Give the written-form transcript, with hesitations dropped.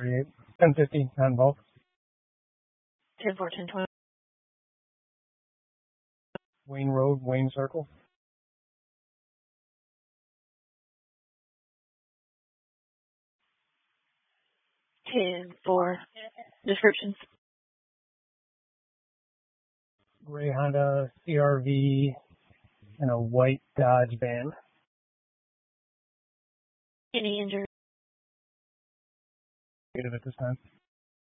38, 1050, 9 volt. 10-4, 10-20. Wayne Road, Wayne Circle. For descriptions. Gray Honda CRV and a white Dodge van. Any injury? Negative at this time.